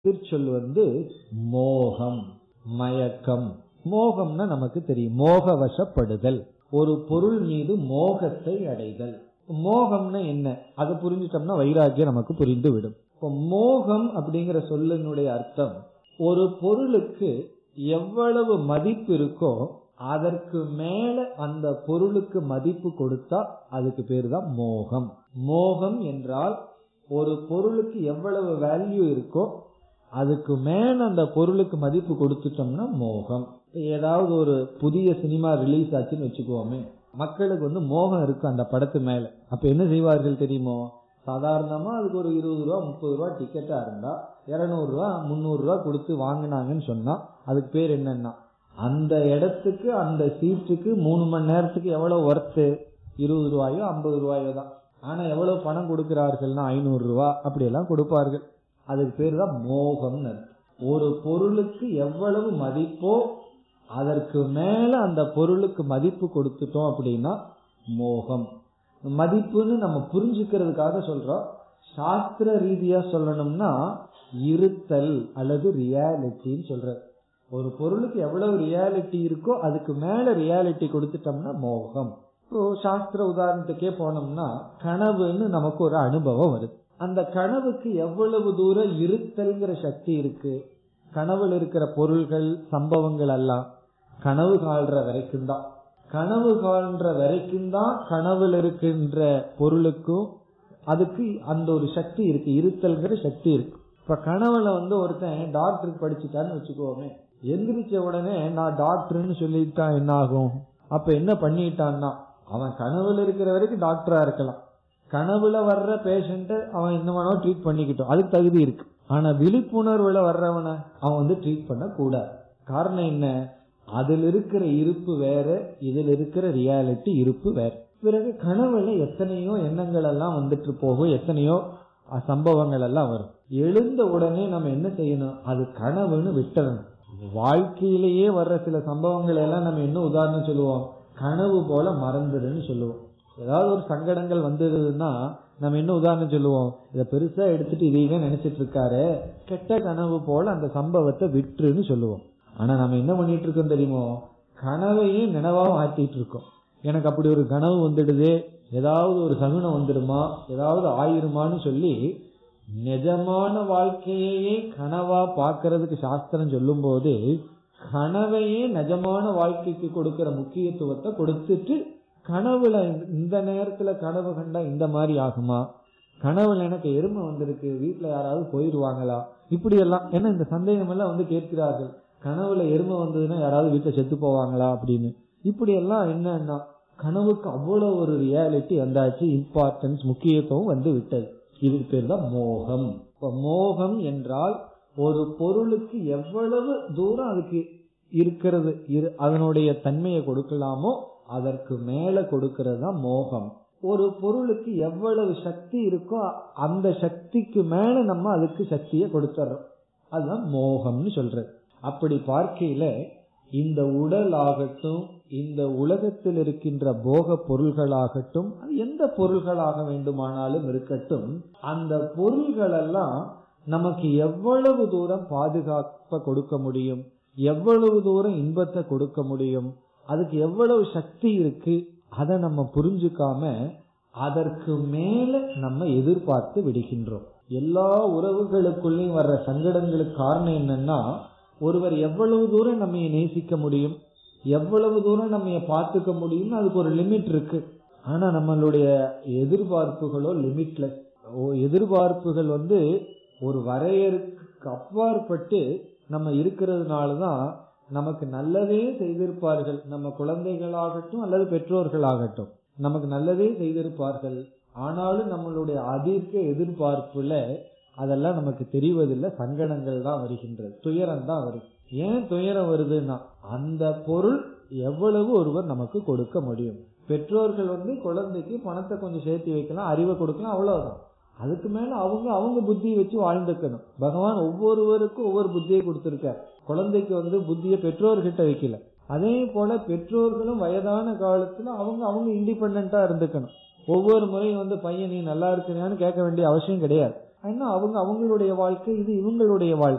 எதிர்ச்சொல் மோகம், மயக்கம். மோகம்னா நமக்கு தெரியும், மோக வசப்படுதல், ஒரு பொருள் மீது மோகத்தை அடைதல். மோகம்னா என்ன, அதை புரிஞ்சிட்டோம்னா வைராகியம் நமக்கு புரிந்து விடும். இப்போ மோகம் அப்படிங்கிற சொல்லினுடைய அர்த்தம், ஒரு பொருளுக்கு எவ்வளவு மதிப்பு இருக்கோ அதற்கு மேல அந்த பொருளுக்கு மதிப்பு கொடுத்தா அதுக்கு பேரு தான் மோகம். மோகம் என்றால் ஒரு பொருளுக்கு எவ்வளவு வேல்யூ இருக்கோ அதுக்கு மேல அந்த பொருளுக்கு மதிப்பு கொடுத்துட்டோம்னா மோகம். ஏதாவது ஒரு புதிய சினிமா ரிலீஸ் ஆச்சுன்னு வச்சுக்கோமே, மக்களுக்கு மோகம் இருக்கு அந்த படத்து மேல. அப்ப என்ன செய்வார்கள் தெரியுமோ, சாதாரணமா அதுக்கு ஒரு 20 ரூபா 30 ரூபா டிக்கெட்டா இருந்தா 200 ரூபா 300 ரூபா கொடுத்து வாங்கினாங்கன்னு சொன்னா அதுக்கு பேர் என்னன்னா, அந்த இடத்துக்கு அந்த சீட்டுக்கு 3 மணி நேரத்துக்கு எவ்வளவு ஒர்த்து, 20 ரூபாயோ 50 ரூபாயோ தான். ஆனா எவ்வளவு பணம் கொடுக்கிறார்கள்னா 500 ரூபா அப்படி எல்லாம் கொடுப்பார்கள். அதுக்கு பேர் தான் மோகம்னு. ஒரு பொருளுக்கு எவ்வளவு மதிப்போ அதற்கு மேல அந்த பொருளுக்கு மதிப்பு கொடுத்துட்டோம் அப்படின்னா மோகம். மதிப்புன்னு நம்ம புரிஞ்சுக்கிறதுக்காக சொல்றோம். சாஸ்திர ரீதியா சொல்லணும்னா இருத்தல் அல்லது ரியாலிட்டின்னு சொல்ற. ஒரு பொருளுக்கு எவ்வளவு ரியாலிட்டி இருக்கோ அதுக்கு மேல ரியாலிட்டி கொடுத்துட்டோம்னா மோகம். இப்போ சாஸ்திர உதாரணத்துக்கே போனோம்னா கனவுன்னு நமக்கு ஒரு அனுபவம் வருது. அந்த கனவுக்கு எவ்வளவு தூரம் இருத்தல்ங்கிற சக்தி இருக்கு, கனவுல இருக்கிற பொருள்கள் சம்பவங்கள் எல்லாம் கனவு காண்ற வரைக்கும் தான். கனவு காண்ற வரைக்கும் தான் கனவுல இருக்கின்ற பொருளுக்கும் அதுக்கு அந்த ஒரு சக்தி இருக்கு, இருத்தல்ங்கிற சக்தி இருக்கு. இப்ப கனவுல ஒருத்தன் டாக்டருக்கு படிச்சுட்டான்னு வச்சுக்கோமே, எந்திரிச்ச உடனே நான் டாக்டர்னு சொல்லிட்டா என்ன ஆகும்? அப்ப என்ன பண்ணிட்டான்னா, அவன் கனவுல இருக்கிற வரைக்கும் டாக்டரா இருக்கலாம், கனவுல வர்ற பேஷண்ட அவன் என்ன வேணா ட்ரீட் பண்ணிக்கிட்டோம், அதுக்கு தகுதி இருக்கு. ஆனா விழிப்புணர்வுல வர்றவனை அவன் ட்ரீட் பண்ண கூடாது. காரணம் என்ன, அதில் இருக்கிற இருப்பு வேற, இதில் இருக்கிற ரியாலிட்டி இருப்பு வேற. பிறகு கனவுல எத்தனையோ எண்ணங்கள் எல்லாம் வந்துட்டு போகும், எத்தனையோ சம்பவங்கள் எல்லாம் வரும். எழுந்த உடனே நம்ம என்ன செய்யணும், அது கனவுன்னு விட்டுறணும். வாழ்க்கையிலேயே வர்ற சில சம்பவங்கள் எல்லாம் நம்ம என்ன உதாரணம் சொல்லுவோம், கனவு போல மறந்துடுன்னு சொல்லுவோம். ஏதாவது ஒரு சங்கடங்கள் வந்ததுன்னா நம்ம என்ன உதாரணம் சொல்லுவோம், இதை பெருசா எடுத்துட்டு இதையே நினைச்சிட்டு இருக்காரு, கெட்ட கனவு போல அந்த சம்பவத்தை விட்டுருன்னு சொல்லுவோம். ஆனா நம்ம என்ன பண்ணிட்டு இருக்கோம் தெரியுமோ, கனவையே நினைவா மாத்திட்டு இருக்கோம். எனக்கு அப்படி ஒரு கனவு வந்துடுது, ஏதாவது ஒரு சகுனம் வந்துடுமா, ஏதாவது ஆயிருமான்னு சொல்லி நிஜமான வாழ்க்கையே கனவா பாக்கிறதுக்கு சாஸ்திரம் சொல்லும் போது கனவையே நிஜமான வாழ்க்கைக்கு கொடுக்கிற முக்கியத்துவத்தை கொடுத்துட்டு, கனவுல இந்த நேரத்துல கனவு கண்டா இந்த மாதிரி ஆகுமா, கனவுல எனக்கு எருமை வந்திருக்கு வீட்டுல யாராவது போயிடுவாங்களா, இப்படி எல்லாம். ஏன்னா இந்த சந்தேகம் எல்லாம் கேட்கிறார்கள், கனவுல எருமை வந்ததுன்னா யாராவது வீட்டுல செத்து போவாங்களா அப்படின்னு. இப்படி எல்லாம் என்னன்னா கனவுக்கு அவ்வளவு ஒரு ரியாலிட்டி வந்தாச்சு, இம்பார்ட்டன்ஸ் முக்கியத்துவம் வந்து விட்டது. இதுக்கு பேர் தான் மோகம். இப்ப மோகம் என்றால் ஒரு பொருளுக்கு எவ்வளவு தூரம் அதுக்கு இருக்கிறது, அதனுடைய தன்மையை கொடுக்கலாமோ அதற்கு மேல கொடுக்கிறது தான் மோகம். ஒரு பொருளுக்கு எவ்வளவு சக்தி இருக்கோ அந்த சக்திக்கு மேல நம்ம அதுக்கு சக்தியை கொடுத்துறோம், அதுதான் மோகம்னு சொல்றது. அப்படி பார்க்கையில இந்த உடல் ஆகட்டும், இந்த உலகத்தில் இருக்கின்ற போக பொருள்களாகட்டும், அது எந்த பொருள்களாக வேண்டுமானாலும் இருக்கட்டும், அந்த பொருள்கள் எல்லாம் நமக்கு எவ்வளவு தூரம் பாதுகாப்பை கொடுக்க முடியும், எவ்வளவு தூரம் இன்பத்தை கொடுக்க முடியும், அதுக்கு எவ்வளவு சக்தி இருக்கு, அதை நம்ம புரிஞ்சுக்காம அதற்கு மேல நம்ம எதிர்பார்த்து விடுகின்றோம். எல்லா உறவுகளுக்குள்ளேயும் வர்ற சங்கடங்களுக்கு காரணம் என்னன்னா, ஒருவர் எவ்வளவு தூரம் நம்ம நேசிக்க முடியும், எவ்வளவு தூரம் நம்ம பார்த்துக்க முடியும், அதுக்கு ஒரு லிமிட் இருக்கு. ஆனா நம்மளுடைய எதிர்பார்ப்புகளோ லிமிட்லெஸ். எதிர்பார்ப்புகள் ஒரு வரையறுக்கு அப்பாற்பட்டு நம்ம இருக்கிறதுனாலதான் நமக்கு நல்லதே செய்திருப்பார்கள். நம்ம குழந்தைகளாகட்டும் அல்லது பெற்றோர்களாகட்டும் நமக்கு நல்லதே செய்திருப்பார்கள். ஆனாலும் நம்மளுடைய அதிக எதிர்பார்ப்புல அதெல்லாம் நமக்கு தெரிவதில்லை, சங்கடங்கள் தான் வருகின்றது, துயரம் தான் வருது. ஏன் துயரம் வருதுன்னா, அந்த பொருள் எவ்வளவு ஒருவர் நமக்கு கொடுக்க முடியும். பெற்றோர்கள் குழந்தைக்கு பணத்தை கொஞ்சம் சேர்த்து வைக்கலாம், அறிவை கொடுக்கலாம், அவ்வளவுதான். அதுக்கு மேல அவங்க புத்தியை வச்சு வாழ்ந்துக்கணும். பகவான் ஒவ்வொருவருக்கும் ஒவ்வொரு புத்தியை கொடுத்திருக்கார். குழந்தைக்கு புத்தியை பெற்றோர்கிட்ட வைக்கல. அதே போல பெற்றோர்களும் வயதான காலத்துல அவங்க இண்டிபெண்டா இருந்துக்கணும். ஒவ்வொரு முறையும் பையன் நீ நல்லா இருக்கிறியான்னு கேட்க வேண்டிய அவசியம் கிடையாது. அவங்களுடைய வாழ்க்கை, இது இவங்களுடைய வாழ்க்கை.